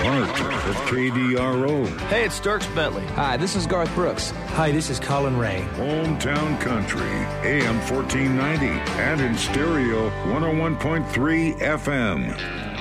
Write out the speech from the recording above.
heart of KDRO. Hey, it's Dirks Bentley. Hi, this is Garth Brooks. Hi, this is Colin Ray. Hometown Country, AM 1490, and in stereo 101.3 FM.